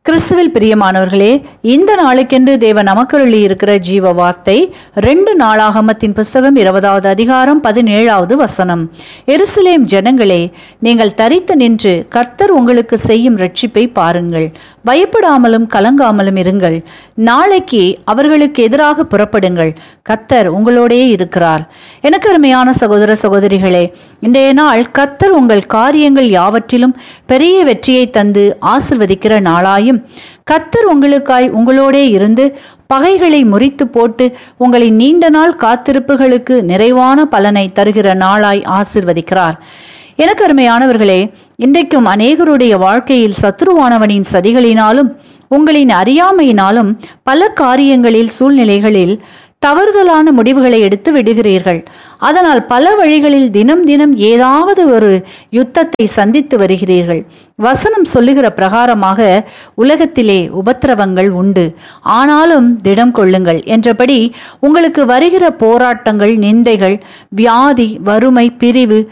கிறிஸ்துவில் பிரியமானவர்களே, இந்த நாளுக்கென்று தேவன் நமக்கருளி இருக்கிற ஜீவ வார்த்தை 2 நாளாகமத்தின் புஸ்தகம் 20வது அதிகாரம் 17வது வசனம். எருசலேம் ஜனங்களே, நீங்கள் தரித்து நின்று கர்த்தர் உங்களுக்கு செய்யும் இரட்சிப்பை பாருங்கள். பயப்படாமலும் கலங்காமலும் இருங்கள். நாளைக்கு அவர்களுக்கு எதிராக புறப்படுங்கள். கர்த்தர் உங்களோடே இருக்கிறார். எனக்கு அருமையான சகோதர சகோதரிகளே, இன்றைய நாள் கர்த்தர் உங்கள் காரியங்கள் யாவற்றிலும் பெரிய வெற்றியை தந்து ஆசிர்வதிக்கிற நாளாயும், கர்த்தர் உங்களுக்காய் உங்களோடே இருந்து பகைகளை முறித்து போட்டு உங்களின் நீண்ட நாள் காத்திருப்புகளுக்கு நிறைவான பலனை தருகிற நாளாய் ஆசிர்வதிக்கிறார். எனக்கு அருமையானவர்களே, இன்றைக்கும் அநேகருடைய வாழ்க்கையில் சத்துருவானவனின் சதிகளினாலும் உங்களின் அறியாமையினாலும் பல காரியங்களில் சூழ்நிலைகளில் தவறுதலான முடிவுகளை எடுத்து விடுகிறீர்கள். அதனால் பல வழிகளில் தினம் தினம் ஏதாவது ஒரு யுத்தத்தை சந்தித்து வருகிறீர்கள். வசனம் சொல்லுகிற பிரகாரமாக உலகத்திலே உபத்திரவங்கள் உண்டு, ஆனாலும் திடம் கொள்ளுங்கள் என்றபடி உங்களுக்கு வருகிற போராட்டங்கள், நிந்தைகள், வியாதி, வறுமை, பிரிவு,